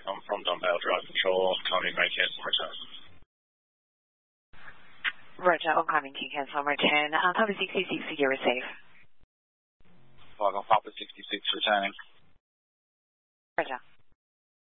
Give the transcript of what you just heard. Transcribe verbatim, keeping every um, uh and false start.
I'm from Dombasle Drive Control, coming right cancel return. Roger, oncoming to cancel return. Uh, Papa sixty-six for your receive. Flight on Papa sixty-six returning. Roger.